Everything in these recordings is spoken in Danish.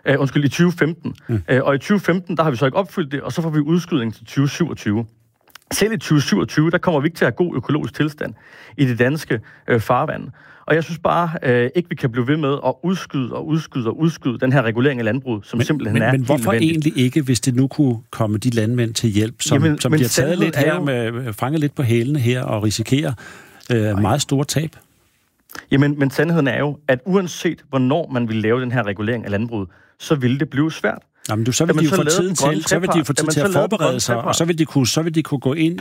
I 2015. Og i 2015, der har vi så ikke opfyldt det, og så får vi udskydning til 2027. Selv i 2027, der kommer vi ikke til at have god økologisk tilstand i det danske farvand. Og jeg synes bare ikke, vi kan blive ved med at udskyde den her regulering af landbruget, som simpelthen er Men hvorfor nødvendigt. egentlig ikke, hvis det nu kunne komme de landmænd til hjælp, som bliver taget lidt her, fanget lidt på hælene her og risikerer meget store tab? Men sandheden er jo, at uanset hvornår man vil lave den her regulering af landbruget, så vil det blive svært. Jamen, så vil de jo få tid til at forberede sig, og så vil de kunne gå ind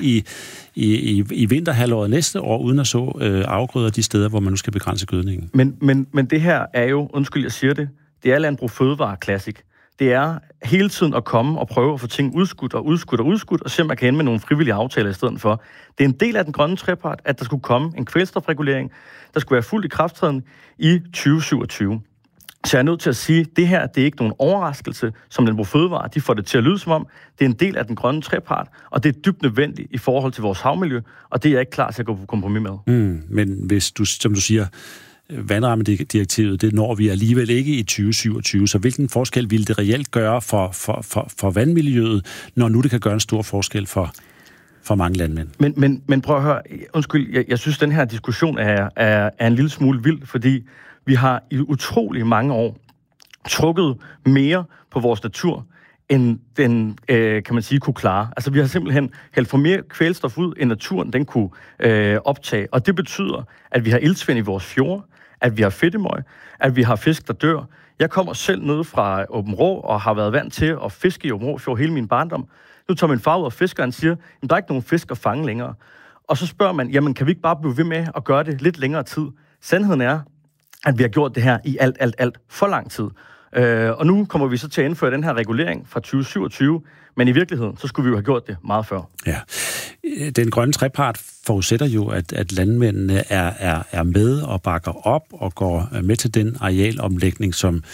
i vinterhalvåret næste år, uden at så afgrøder de steder, hvor man nu skal begrænse gødningen. Men det her er jo, undskyld jeg siger det, det er Landbrug Fødevare Classic. Det er hele tiden at komme og prøve at få ting udskudt, og se om man kan ende med nogle frivillige aftaler i stedet for. Det er en del af den grønne trepart, at der skulle komme en kvælstofregulering, der skulle være fuldt i krafttræden i 2027. Så jeg er nødt til at sige, at det her, det er ikke nogen overraskelse, som Landbrug Fødevare, de får det til at lyde som om. Det er en del af den grønne trepart, og det er dybt nødvendigt i forhold til vores havmiljø, og det er jeg ikke klar til at gå på kompromis med. Men hvis du, som du siger, vandrammedirektivet, det når vi alligevel ikke i 2027, så hvilken forskel ville det reelt gøre for vandmiljøet, når nu det kan gøre en stor forskel for mange landmænd? Men prøv at høre, undskyld, jeg synes, den her diskussion er en lille smule vild, fordi vi har i utrolig mange år trukket mere på vores natur, end den, kan man sige, kunne klare. Altså, vi har simpelthen hældt for mere kvælstof ud, end naturen den kunne optage. Og det betyder, at vi har iltsvind i vores fjorde, at vi har fedtemøg, at vi har fisk, der dør. Jeg kommer selv ned fra Aabenraa og har været vant til at fiske i Aabenraa Fjord hele min barndom. Nu tager min far ud og fisker, og han siger, at der er ikke nogen fisk at fange længere. Og så spørger man, jamen kan vi ikke bare blive ved med at gøre det lidt længere tid? Sandheden er, at vi har gjort det her i alt for lang tid. Og nu kommer vi så til at indføre den her regulering fra 2027, men i virkeligheden, så skulle vi jo have gjort det meget før. Ja. Den grønne trepart forudsætter jo, at landmændene er med og bakker op og går med til den arealomlægning, som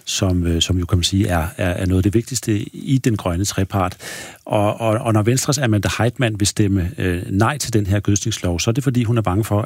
jo kan man sige er noget af det vigtigste i den grønne trepart. Og når Venstres Amanda Heitmann vil stemme nej til den her gødskningslov, så er det fordi, hun er bange for,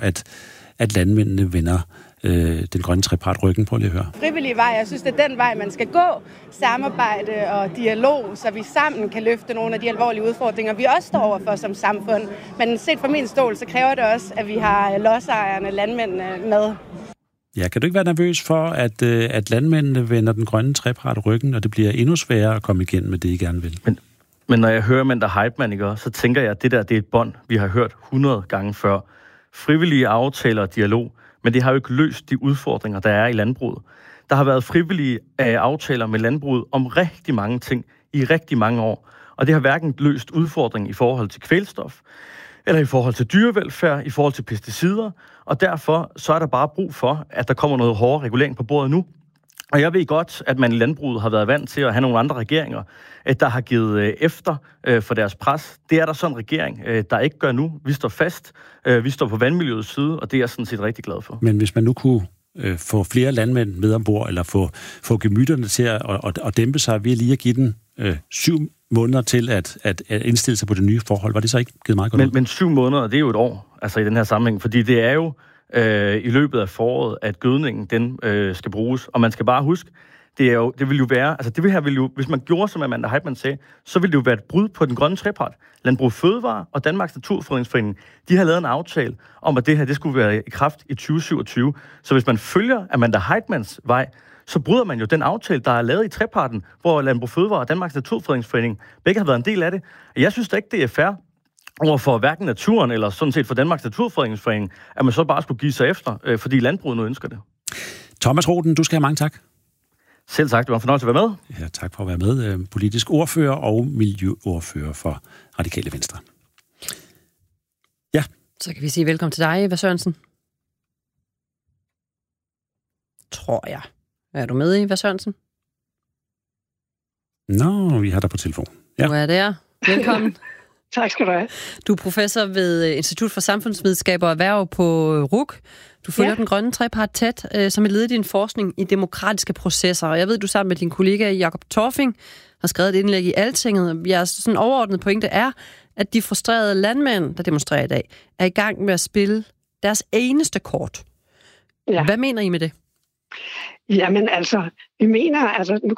at landmændene vender den grønne trepart ryggen. Prøv lige at høre. Frivillig vej, jeg synes, det er den vej, man skal gå. Samarbejde og dialog, så vi sammen kan løfte nogle af de alvorlige udfordringer, vi også står overfor som samfund. Men set fra min stol, så kræver det også, at vi har lodsejerne, landmændene med. Ja, kan du ikke være nervøs for, at landmændene vender den grønne trepart ryggen, og det bliver endnu sværere at komme igen med det, I gerne vil? Men når jeg hører Amanda Heitmann, så tænker jeg, at det er et bånd, vi har hørt 100 gange før. Frivillige aftaler og dialog, men det har jo ikke løst de udfordringer, der er i landbruget. Der har været frivillige aftaler med landbruget om rigtig mange ting i rigtig mange år, og det har hverken løst udfordringen i forhold til kvælstof, eller i forhold til dyrevelfærd, i forhold til pesticider, og derfor så er der bare brug for, at der kommer noget hårdere regulering på bordet nu. Og jeg ved godt, at man i landbruget har været vant til at have nogle andre regeringer, der har givet efter for deres pres. Det er der sådan en regering, der ikke gør nu. Vi står fast, vi står på vandmiljøets side, og det er jeg sådan set rigtig glad for. Men hvis man nu kunne få flere landmænd med ombord, eller få gemytterne til at dæmpe sig ved lige at give den 7 måneder til at indstille sig på det nye forhold, var det så ikke givet meget godt ud? Men 7 måneder, det er jo et år, altså i den her sammenhæng, fordi det er jo i løbet af foråret, at gødningen den skal bruges. Og man skal bare huske, det vil jo være, altså det her vil jo, hvis man gjorde, som Amanda Heitmann sagde, så ville det jo være et brud på den grønne trepart. Landbrug Fødevare og Danmarks Naturfredningsforening, de har lavet en aftale om, at det her, det skulle være i kraft i 2027. Så hvis man følger Amanda Heitmanns vej, så bryder man jo den aftale, der er lavet i treparten, hvor Landbrug Fødevare og Danmarks Naturfredningsforening begge har været en del af det. Jeg synes da ikke, det er fair overfor hverken naturen eller sådan set for Danmarks Naturfredningsforening, at man så bare skulle give sig efter, fordi landbruget nu ønsker det. Thomas Roden, du skal have mange tak. Selv tak, det var en fornøjelse at være med. Ja, tak for at være med. Politisk ordfører og miljøordfører for Radikale Venstre. Ja. Så kan vi sige velkommen til dig, Eva Sørensen. Tror jeg. Er du med, Eva Sørensen? Nå, vi har dig på telefon. Ja. Du er der. Velkommen. Tak skal du have. Du er professor ved Institut for Samfundsvidenskab og Erhverv på RUC. Du følger den grønne trepart tæt, som et led i din forskning i demokratiske processer. Og jeg ved, du sammen med din kollega Jakob Torfing har skrevet et indlæg i Altinget. Jeres sådan overordnede pointe er, at de frustrerede landmænd, der demonstrerer i dag, er i gang med at spille deres eneste kort. Ja. Hvad mener I med det? Jamen altså, vi mener, altså nu